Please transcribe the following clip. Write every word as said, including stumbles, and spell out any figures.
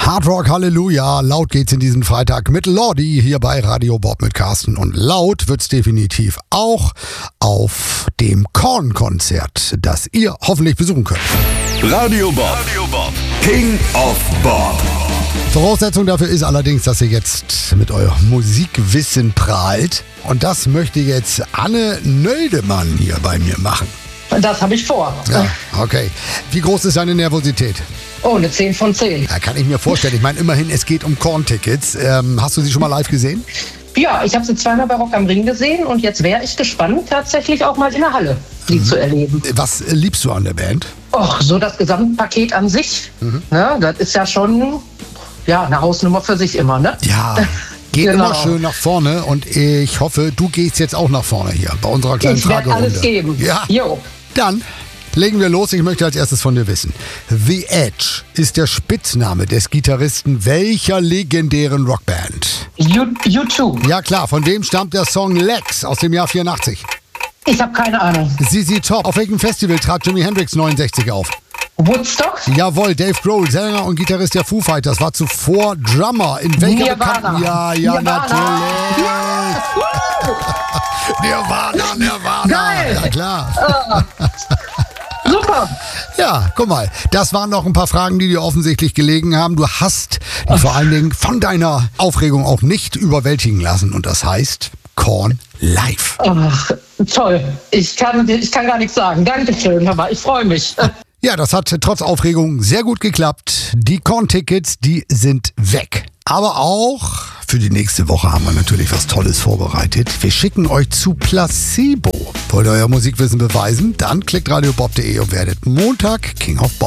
Hard Rock Halleluja, laut geht's in diesen Freitag mit Lordi hier bei Radio Bob mit Carsten. Und laut wird's definitiv auch auf dem Korn-Konzert, das ihr hoffentlich besuchen könnt. Radio Bob, Radio Bob, King of Bob. Voraussetzung dafür ist allerdings, dass ihr jetzt mit eurem Musikwissen prahlt. Und das möchte jetzt Anne Nöldemann hier bei mir machen. Das habe ich vor. Ja, okay. Wie groß ist deine Nervosität? Oh, eine zehn von zehn. Ja, kann ich mir vorstellen. Ich meine, immerhin, es geht um Korn-Tickets. Ähm, hast du sie schon mal live gesehen? Ja, ich habe sie zweimal bei Rock am Ring gesehen und jetzt wäre ich gespannt, tatsächlich auch mal in der Halle sie mhm. zu erleben. Was liebst du an der Band? Och, so das Gesamtpaket an sich. Mhm. Ne, das ist ja schon ja, eine Hausnummer für sich immer, ne? Ja. Geht genau. immer schön nach vorne und ich hoffe, du gehst jetzt auch nach vorne hier bei unserer kleinen ich Fragerunde. Ich werde alles geben. Ja. Jo. Dann legen wir los. Ich möchte als erstes von dir wissen. The Edge ist der Spitzname des Gitarristen welcher legendären Rockband? U zwei. Ja klar, von wem stammt der Song Lex aus dem Jahr vierundachtzig? Ich habe keine Ahnung. Z Z Top. Auf welchem Festival trat Jimi Hendrix neunundsechzig auf? Woodstock? Jawohl, Dave Grohl, Sänger und Gitarrist der Foo Fighters, war zuvor Drummer in welcher bekannten... Ja, ja, Nirvana. natürlich. Ja. Nirvana, Nirvana. Geil. Ja, klar. Uh, super. Ja, guck mal, das waren noch ein paar Fragen, die dir offensichtlich gelegen haben. Du hast dich vor allen Dingen von deiner Aufregung auch nicht überwältigen lassen. Und das heißt Korn live. Ach, toll. Ich kann, ich kann gar nichts sagen. Dankeschön, aber ich freue mich. Ja, das hat trotz Aufregung sehr gut geklappt. Die Korn-Tickets, die sind weg. Aber auch für die nächste Woche haben wir natürlich was Tolles vorbereitet. Wir schicken euch zu Placebo. Wollt ihr euer Musikwissen beweisen? Dann klickt radiobob punkt de und werdet Montag King of Bob.